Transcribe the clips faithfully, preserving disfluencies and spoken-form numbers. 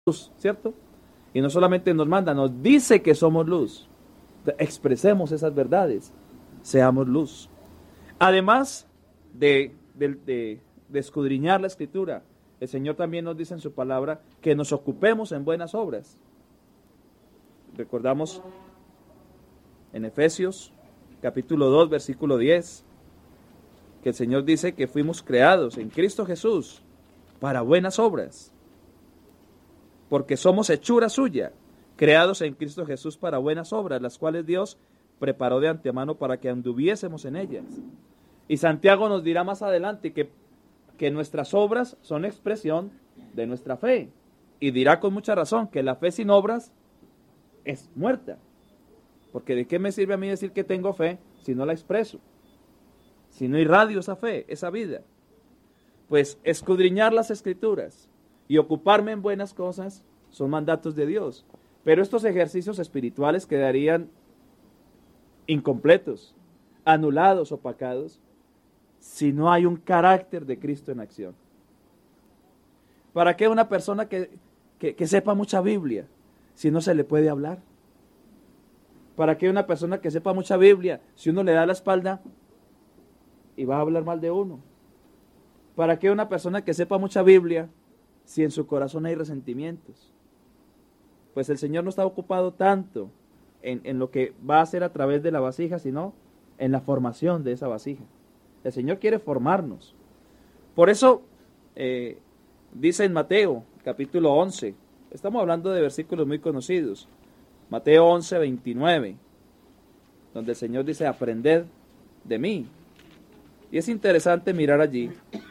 luz, ¿cierto? Y no solamente nos manda, nos dice que somos luz. Expresemos esas verdades, seamos luz. Además de, de, de, de escudriñar la Escritura, el Señor también nos dice en su palabra que nos ocupemos en buenas obras. Recordamos en Efesios capítulo dos, versículo diez, que el Señor dice que fuimos creados en Cristo Jesús para buenas obras, porque somos hechura suya, creados en Cristo Jesús para buenas obras, las cuales Dios preparó de antemano para que anduviésemos en ellas. Y Santiago nos dirá más adelante que, que nuestras obras son expresión de nuestra fe, y dirá con mucha razón que la fe sin obras es muerta, porque ¿de qué me sirve a mí decir que tengo fe si no la expreso? Si no irradio esa fe, esa vida. Pues escudriñar las Escrituras y ocuparme en buenas cosas son mandatos de Dios. Pero estos ejercicios espirituales quedarían incompletos, anulados, opacados, si no hay un carácter de Cristo en acción. ¿Para qué una persona que, que, que sepa mucha Biblia si no se le puede hablar? ¿Para qué una persona que sepa mucha Biblia si uno le da la espalda y va a hablar mal de uno? ¿Para qué una persona que sepa mucha Biblia si en su corazón hay resentimientos? Pues el Señor no está ocupado tanto en, en lo que va a hacer a través de la vasija, sino en la formación de esa vasija. El Señor quiere formarnos. Por eso eh, dice en Mateo capítulo once, estamos hablando de versículos muy conocidos, Mateo once, veintinueve, donde el Señor dice: aprended de mí. Y es interesante mirar allí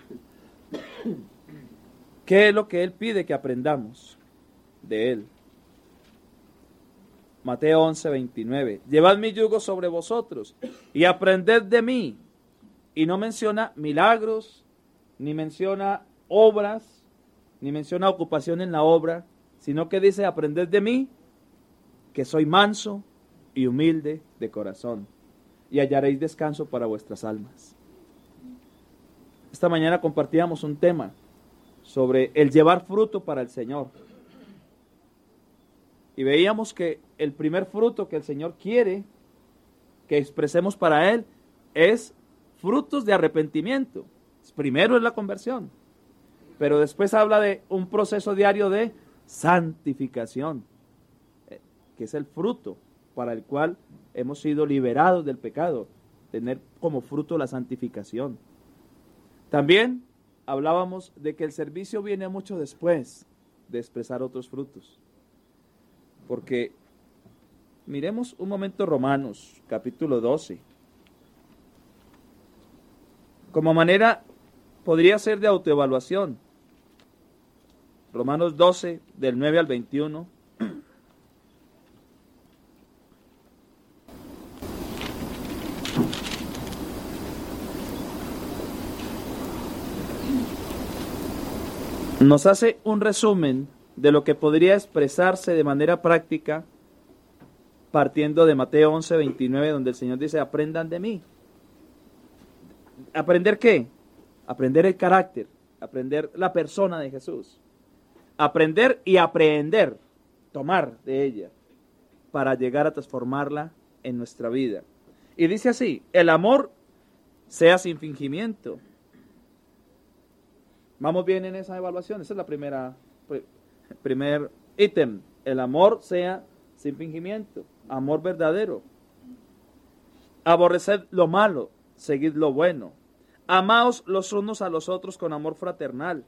qué es lo que Él pide que aprendamos de Él. Mateo once, veintinueve. Llevad mi yugo sobre vosotros y aprended de mí. Y no menciona milagros, ni menciona obras, ni menciona ocupación en la obra, sino que dice: aprended de mí, que soy manso y humilde de corazón, y hallaréis descanso para vuestras almas. Esta mañana compartíamos un tema sobre el llevar fruto para el Señor. Y veíamos que el primer fruto que el Señor quiere que expresemos para Él es frutos de arrepentimiento. Primero es la conversión, pero después habla de un proceso diario de santificación, que es el fruto para el cual hemos sido liberados del pecado, tener como fruto la santificación. También hablábamos de que el servicio viene mucho después de expresar otros frutos. Porque miremos un momento Romanos, capítulo doce. Como manera, podría ser de autoevaluación. Romanos doce, del nueve al veintiuno. Nos hace un resumen de lo que podría expresarse de manera práctica partiendo de Mateo once, veintinueve, donde el Señor dice: aprendan de mí. ¿Aprender qué? Aprender el carácter, aprender la persona de Jesús. Aprender y aprehender, tomar de ella, para llegar a transformarla en nuestra vida. Y dice así: el amor sea sin fingimiento. ¿Vamos bien en esa evaluación? Esa es la primera, primer ítem. El amor sea sin fingimiento, amor verdadero. Aborreced lo malo, seguid lo bueno. Amaos los unos a los otros con amor fraternal.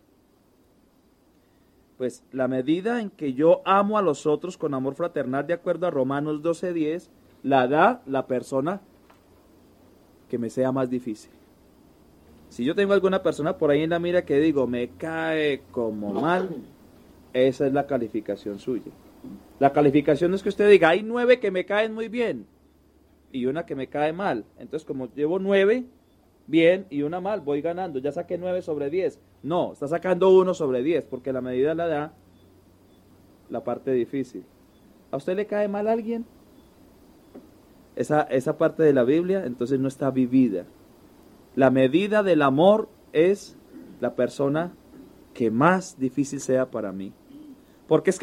Pues la medida en que yo amo a los otros con amor fraternal, de acuerdo a Romanos doce, diez, la da la persona que me sea más difícil. Si yo tengo alguna persona por ahí en la mira que digo, me cae como mal, esa es la calificación suya. La calificación es que usted diga, hay nueve que me caen muy bien y una que me cae mal. Entonces, como llevo nueve bien y una mal, voy ganando. Ya saqué nueve sobre diez. No, está sacando uno sobre diez, porque la medida la da la parte difícil. ¿A usted le cae mal a alguien? Esa, esa parte de la Biblia, entonces no está vivida. La medida del amor es la persona que más difícil sea para mí. Porque es